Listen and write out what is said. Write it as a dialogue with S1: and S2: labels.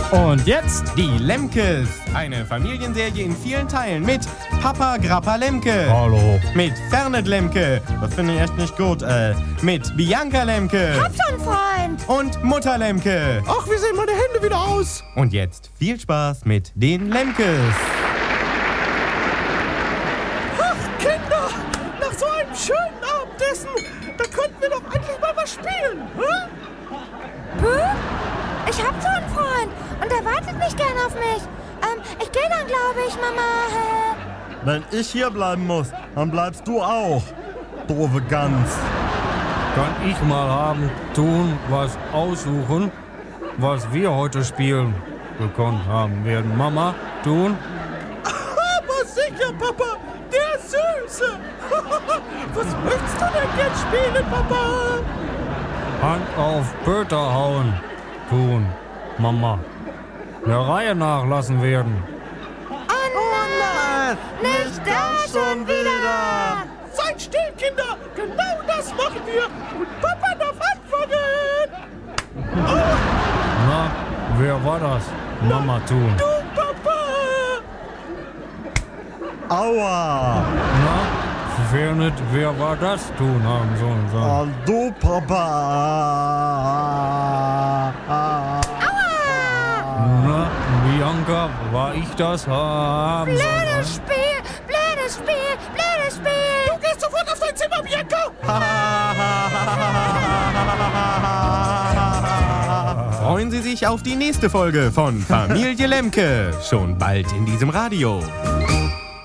S1: Und jetzt die Lemkes. Eine Familienserie in vielen Teilen mit Papa Grappa Lemke.
S2: Hallo.
S1: Mit Fernet Lemke. Das finde ich echt nicht gut. Mit Bianca Lemke.
S3: Hab schon Freund.
S1: Und Mutter Lemke.
S2: Ach, wie sehen meine Hände wieder aus?
S1: Und jetzt viel Spaß mit den Lemkes.
S2: Ach, Kinder, nach so einem schönen Abendessen, da könnten wir doch endlich mal was spielen. Hm?
S3: Ich hab so einen Freund und der wartet nicht gern auf mich. Ich gehe dann, glaube ich, Mama.
S4: Wenn ich hier bleiben muss, dann bleibst du auch, doofe Gans.
S5: Kann ich mal haben, tun, was aussuchen, was wir heute spielen bekommen haben werden? Mama, tun?
S2: Aber sicher, Papa, der Süße. Was möchtest du denn jetzt spielen, Papa?
S5: Hand auf Pöter hauen, tun, Mama. Der Reihe nach lassen werden.
S3: Oh nein, nicht da schon wieder.
S2: Seid still, Kinder, genau das machen wir. Und Papa darf anfangen.
S5: Na, wer war das? Mama tun.
S2: Du, Papa.
S4: Aua!
S5: Na, wer nicht, wer war das tun haben sollen?
S4: Oh, du, Papa!
S5: Na, Bianca, war ich das haben sollen?
S3: Blödes Spiel, blödes Spiel, blödes Spiel.
S2: Du gehst sofort auf dein Zimmer, Bianca.
S1: Freuen Sie sich auf die nächste Folge von Familie Lemke. Schon bald in diesem Radio.